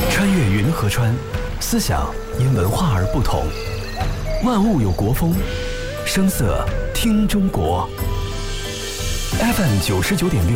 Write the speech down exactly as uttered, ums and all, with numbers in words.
穿越云和川，思想因文化而不同。万物有国风，声色听中国。F M 九十九点六。